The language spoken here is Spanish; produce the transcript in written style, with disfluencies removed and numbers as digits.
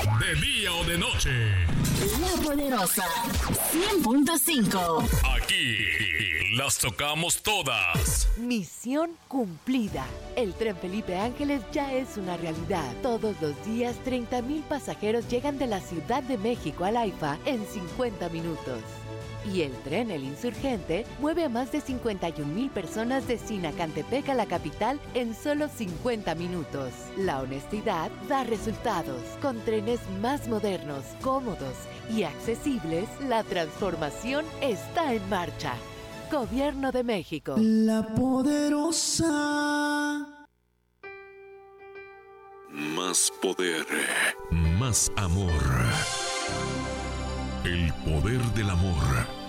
de día o de noche. La Poderosa 100.5. Aquí las tocamos todas. Misión cumplida. El tren Felipe Ángeles ya es una realidad. Todos los días 30,000 pasajeros llegan de la Ciudad de México al AIFA en 50 minutos. Y el tren El Insurgente mueve a más de 51,000 personas de Sinacantepec a la capital en solo 50 minutos. La honestidad da resultados. Con trenes más modernos, cómodos y accesibles, la transformación está en marcha. Gobierno de México. La Poderosa. Más poder. Más amor. El poder del amor.